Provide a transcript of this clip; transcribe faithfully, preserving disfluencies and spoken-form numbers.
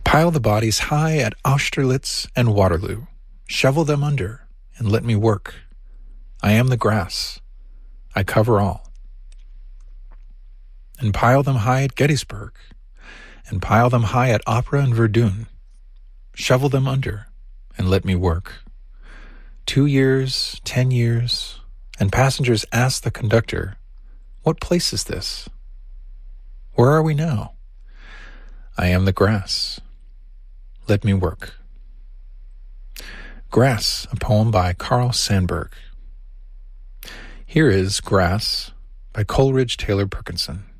Pile the bodies high at Austerlitz and Waterloo. Shovel them under, and let me work. I am the grass. I cover all. And pile them high at Gettysburg, and pile them high at Opera and Verdun. Shovel them under, and let me work. Two years, ten years, and passengers ask the conductor, "What place is this? Where are we now?" I am the grass. Let me work. Grass, a poem by Carl Sandburg. Here is Grass by Coleridge Taylor Perkinson.